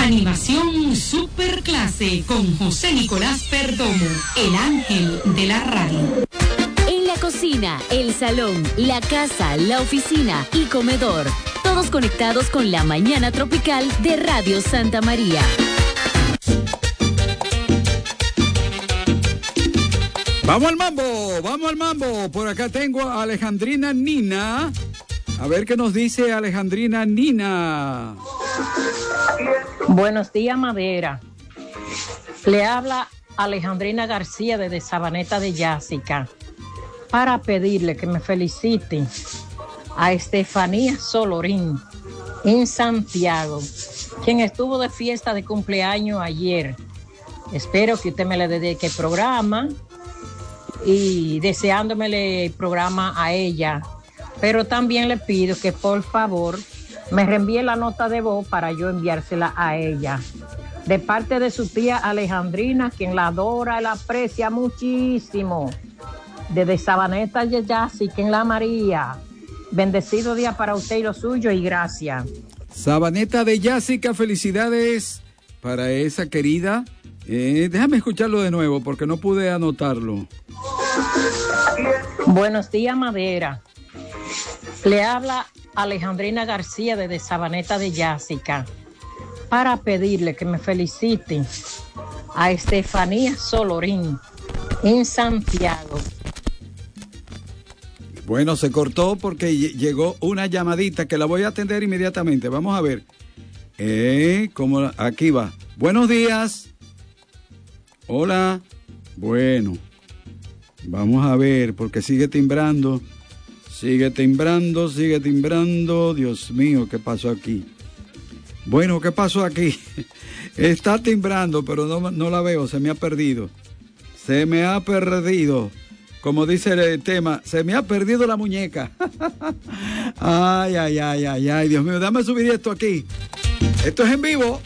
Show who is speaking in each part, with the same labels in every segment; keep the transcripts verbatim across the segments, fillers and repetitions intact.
Speaker 1: Animación Superclase con José Nicolás Perdomo, el ángel de la radio.
Speaker 2: En la cocina, el salón, la casa, la oficina y comedor. Todos conectados con la mañana tropical de Radio Santa María.
Speaker 3: Vamos al mambo, vamos al mambo. Por acá tengo a Alejandrina Nina. A ver qué nos dice Alejandrina Nina.
Speaker 4: Buenos días, Madera. Le habla Alejandrina García desde Sabaneta de Jássica para pedirle que me feliciten a Estefanía Solorín en Santiago, quien estuvo de fiesta de cumpleaños ayer. Espero que usted me le dedique el programa y deseándomele el programa a ella, pero también le pido que por favor me reenvíe la nota de voz para yo enviársela a ella, de parte de su tía Alejandrina, quien la adora y la aprecia muchísimo, desde Sabaneta de Jássica en La María. Bendecido día para usted y lo suyo, y gracias.
Speaker 3: Sabaneta de Jássica, felicidades para esa querida. Eh, déjame escucharlo de nuevo porque no pude anotarlo.
Speaker 4: Buenos días, Madera. Le habla Alejandrina García desde Sabaneta de Jássica para pedirle que me feliciten a Estefanía Solorín en Santiago.
Speaker 3: Bueno, se cortó porque llegó una llamadita que la voy a atender inmediatamente. Vamos a ver. Eh, como aquí va. Buenos días. Hola. Bueno. Vamos a ver porque sigue timbrando. Sigue timbrando, sigue timbrando. Dios mío, ¿qué pasó aquí? Bueno, ¿qué pasó aquí? Está timbrando, pero no, no la veo, se me ha perdido. Se me ha perdido. Como dice el tema, se me ha perdido la muñeca. Ay, ay, ay, ay, ay, Dios mío, dame subir esto aquí. Esto es en vivo.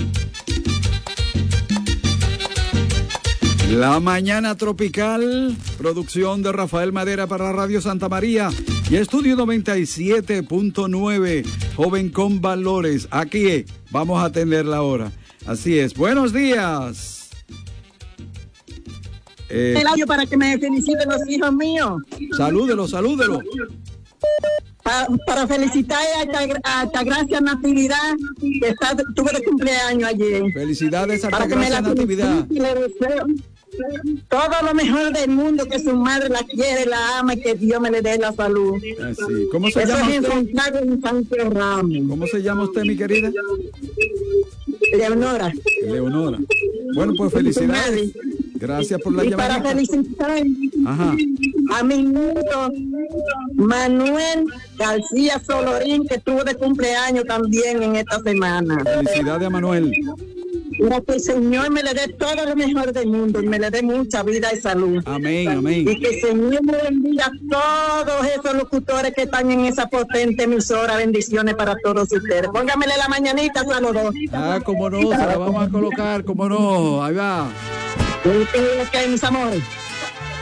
Speaker 3: La Mañana Tropical, producción de Rafael Madera para Radio Santa María y Estudio noventa y siete punto nueve, Joven con Valores. Aquí vamos a atenderla ahora. Así es. Buenos días.
Speaker 5: Eh, el año para que me feliciten los hijos míos.
Speaker 3: Salúdelo, salúdelo.
Speaker 5: Para, para felicitar a Altagracia Natividad, que está, tuve de cumpleaños ayer.
Speaker 3: Felicidades a Altagracia Natividad.
Speaker 5: Y le deseo todo lo mejor del mundo, que su madre la quiere, la ama y que Dios me le dé la salud.
Speaker 3: Así. ¿Cómo se
Speaker 5: Eso
Speaker 3: llama
Speaker 5: es
Speaker 3: usted?
Speaker 5: En Santiago, en Santo Ramos.
Speaker 3: ¿Cómo se llama usted, mi querida?
Speaker 5: Leonora.
Speaker 3: Leonora. Bueno, pues felicidades. Gracias por la
Speaker 5: y
Speaker 3: llamada.
Speaker 5: Y para felicitar
Speaker 3: Ajá.
Speaker 5: a mi nieto Manuel García Solorín, que estuvo de cumpleaños también en esta semana.
Speaker 3: Felicidades a Manuel.
Speaker 5: Para que el Señor me le dé todo lo mejor del mundo y me le dé mucha vida y salud.
Speaker 3: Amén, amén.
Speaker 5: Y que el Señor me bendiga a todos esos locutores que están en esa potente emisora. Bendiciones para todos ustedes. Póngamele la mañanita, saludos.
Speaker 3: Ah, cómo no, se la vamos a colocar, cómo no. Ahí va.
Speaker 5: ¿Qué hay, mis amores?